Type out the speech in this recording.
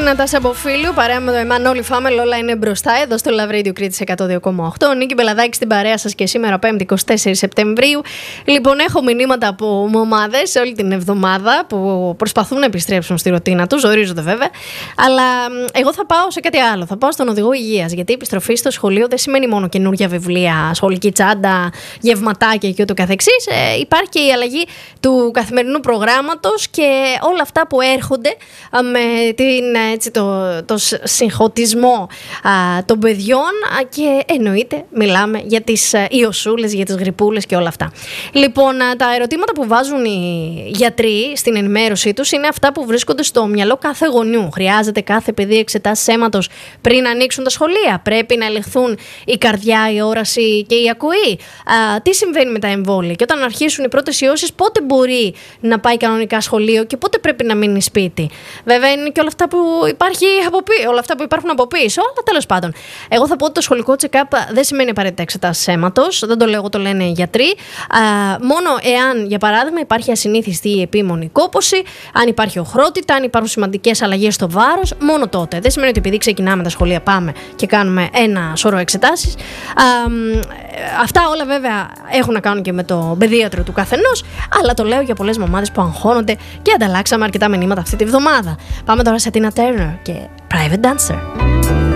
Νατάσα Μποφίλιου, παρέα με το Εμμανόλη Φάμελ, όλα είναι μπροστά εδώ στο Love Radio Κρήτης 102,8. Ο Νίκη Μπελαδάκη στην παρέα σας και σήμερα 5η 24 Σεπτεμβρίου. Λοιπόν, έχω μηνύματα από ομάδες όλη την εβδομάδα που προσπαθούν να επιστρέψουν στη ρουτίνα τους, ζορίζονται βέβαια. Αλλά εγώ θα πάω σε κάτι άλλο. Θα πάω στον οδηγό υγείας. Γιατί η επιστροφή στο σχολείο δεν σημαίνει μόνο καινούργια βιβλία, σχολική τσάντα, γευματάκια και ούτω καθεξής. Υπάρχει και η αλλαγή του καθημερινού προγράμματος και όλα αυτά που έρχονται με το συγχωτισμό των παιδιών και εννοείται μιλάμε για τις ιωσούλες, για τις γρυπούλες και όλα αυτά. Λοιπόν, τα ερωτήματα που βάζουν οι γιατροί στην ενημέρωσή τους είναι αυτά που βρίσκονται στο μυαλό κάθε γονιού. Χρειάζεται κάθε παιδί εξετάσεις αίματος πριν ανοίξουν τα σχολεία? Πρέπει να ελεγχθούν η καρδιά, η όραση και η ακοή? Τι συμβαίνει με τα εμβόλια? Και όταν αρχίσουν οι πρώτες ιώσεις, πότε μπορεί να πάει κανονικά σχολείο και πότε πρέπει να μείνει σπίτι? Βέβαια είναι και όλα αυτά που υπάρχουν από πίσω, αλλά τέλος πάντων. Εγώ θα πω ότι το σχολικό check-up δεν σημαίνει απαραίτητα εξετάσεις αίματος, δεν το λέω εγώ, το λένε οι γιατροί. Μόνο εάν, για παράδειγμα, υπάρχει ασυνήθιστη ή επίμονη κόπωση, αν υπάρχει οχρότητα, αν υπάρχουν σημαντικές αλλαγές στο βάρος, μόνο τότε. Δεν σημαίνει ότι επειδή ξεκινάμε τα σχολεία πάμε και κάνουμε ένα σωρό εξετάσεις. Αυτά όλα βέβαια έχουν να κάνουν και με το παιδίατρο του καθενός, αλλά το λέω για πολλές μαμάδες που αγχώνονται και ανταλλάξαμε αρκετά μηνύματα αυτή τη βδομάδα. Πάμε τώρα σε Tina Turner και Private Dancer.